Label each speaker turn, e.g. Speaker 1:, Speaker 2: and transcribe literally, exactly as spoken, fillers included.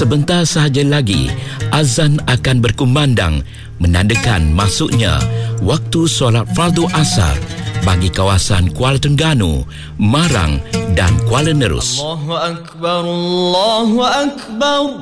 Speaker 1: Sebentar sahaja lagi azan akan berkumandang menandakan masuknya waktu solat fardu asar bagi kawasan Kuala Terengganu, Marang dan Kuala Nerus.
Speaker 2: Allahu Akbar, Allahu Akbar.